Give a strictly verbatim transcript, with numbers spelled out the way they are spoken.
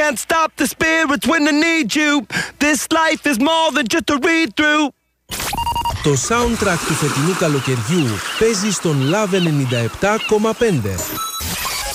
can't stop the spirits when I need you. This life is more than just a read-through. Το soundtrack του φετινού καλοκαιριού παίζει στον Love ενενήντα επτά κόμμα πέντε.